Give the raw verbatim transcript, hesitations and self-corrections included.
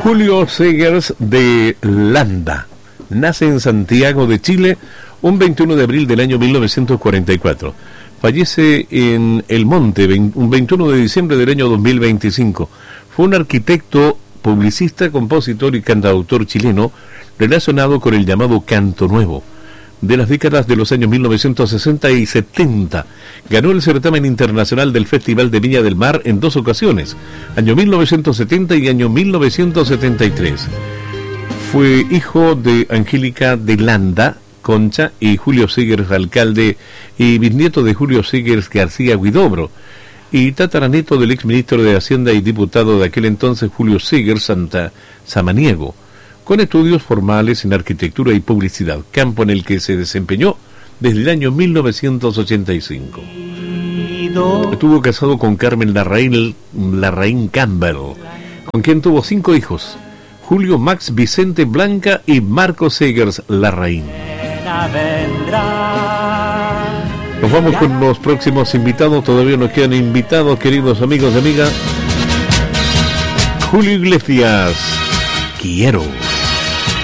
Julio Segers de Landa nace en Santiago de Chile un veintiuno de abril del año mil novecientos cuarenta y cuatro. Fallece en El Monte un veintiuno de diciembre del año dos mil veinticinco. Fue un arquitecto, publicista, compositor y cantautor chileno relacionado con el llamado canto nuevo. De las décadas de los años mil novecientos sesenta y setenta, ganó el certamen internacional del Festival de Viña del Mar en dos ocasiones, año mil novecientos setenta y año mil novecientos setenta y tres. Fue hijo de Angélica de Landa, Concha, y Julio Segers, alcalde, y bisnieto de Julio Segers García Huidobro, y tataranieto del exministro de Hacienda y diputado de aquel entonces Julio Segers Santa Samaniego, con estudios formales en arquitectura y publicidad, campo en el que se desempeñó desde el año mil novecientos ochenta y cinco. Estuvo casado con Carmen Larraín, Larraín Campbell, con quien tuvo cinco hijos: Julio, Max, Vicente, Blanca y Marco Segers Larraín. Nos vamos con los próximos invitados. Todavía nos quedan invitados, queridos amigos y amigas. Julio Iglesias, quiero.